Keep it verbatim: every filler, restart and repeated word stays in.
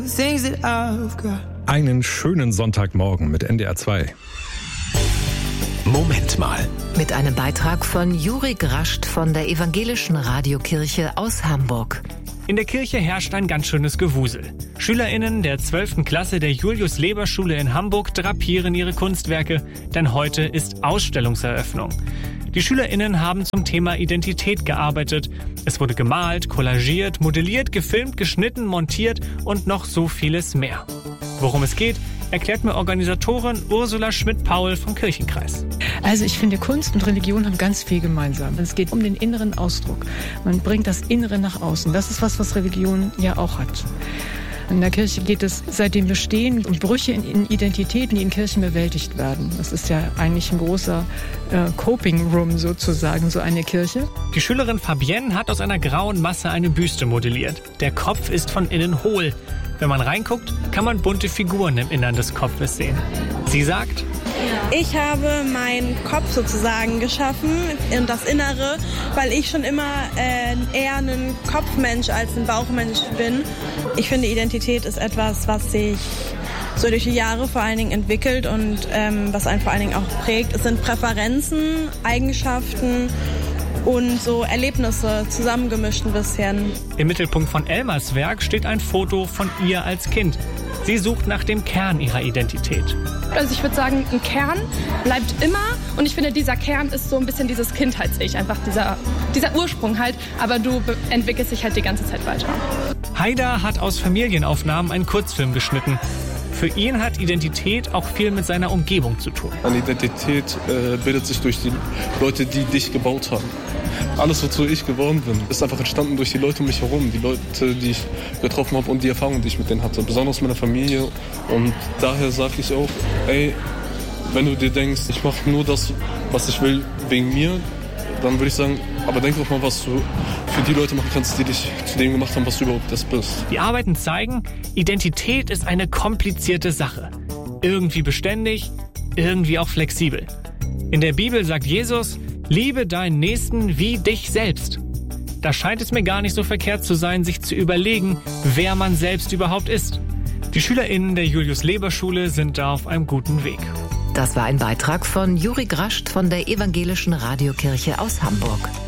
Einen schönen Sonntagmorgen mit N D R zwei. Moment mal. Mit einem Beitrag von Juri Grascht von der Evangelischen Radiokirche aus Hamburg. In der Kirche herrscht ein ganz schönes Gewusel. SchülerInnen der zwölften Klasse der Julius-Leber-Schule in Hamburg drapieren ihre Kunstwerke, denn heute ist Ausstellungseröffnung. Die SchülerInnen haben zum Thema Identität gearbeitet. Es wurde gemalt, kollagiert, modelliert, gefilmt, geschnitten, montiert und noch so vieles mehr. Worum es geht, erklärt mir Organisatorin Ursula Schmidt-Paul vom Kirchenkreis. Also ich finde, Kunst und Religion haben ganz viel gemeinsam. Es geht um den inneren Ausdruck. Man bringt das Innere nach außen. Das ist was, was Religion ja auch hat. In der Kirche geht es seit dem Bestehen um Brüche in, in Identitäten, die in Kirchen bewältigt werden. Das ist ja eigentlich ein großer äh, Coping Room sozusagen, so eine Kirche. Die Schülerin Fabienne hat aus einer grauen Masse eine Büste modelliert. Der Kopf ist von innen hohl. Wenn man reinguckt, kann man bunte Figuren im Innern des Kopfes sehen. Sie sagt: Ich habe meinen Kopf sozusagen geschaffen und das Innere, weil ich schon immer äh, eher ein Kopfmensch als ein Bauchmensch bin. Ich finde, Identität ist etwas, was sich so durch die Jahre vor allen Dingen entwickelt und ähm, was einen vor allen Dingen auch prägt. Es sind Präferenzen, Eigenschaften und so Erlebnisse zusammengemischt ein bisschen. Im Mittelpunkt von Elmas Werk steht ein Foto von ihr als Kind. Sie sucht nach dem Kern ihrer Identität. Also ich würde sagen, ein Kern bleibt immer und ich finde, dieser Kern ist so ein bisschen dieses Kindheits-Ich, einfach dieser, dieser Ursprung halt, aber du be- entwickelst dich halt die ganze Zeit weiter. Haida hat aus Familienaufnahmen einen Kurzfilm geschnitten. Für ihn hat Identität auch viel mit seiner Umgebung zu tun. Eine Identität äh, bildet sich durch die Leute, die dich gebaut haben. Alles, wozu ich geworden bin, ist einfach entstanden durch die Leute um mich herum, die Leute, die ich getroffen habe und die Erfahrungen, die ich mit denen hatte, besonders meiner Familie. Und daher sage ich auch, ey, wenn du dir denkst, ich mache nur das, was ich will, wegen mir, dann würde ich sagen, aber denk doch mal, was du für die Leute machen kannst, die dich zu dem gemacht haben, was du überhaupt das bist. Die Arbeiten zeigen, Identität ist eine komplizierte Sache. Irgendwie beständig, irgendwie auch flexibel. In der Bibel sagt Jesus: Liebe deinen Nächsten wie dich selbst. Da scheint es mir gar nicht so verkehrt zu sein, sich zu überlegen, wer man selbst überhaupt ist. Die SchülerInnen der Julius-Leber-Schule sind da auf einem guten Weg. Das war ein Beitrag von Juri Grascht von der Evangelischen Radiokirche aus Hamburg.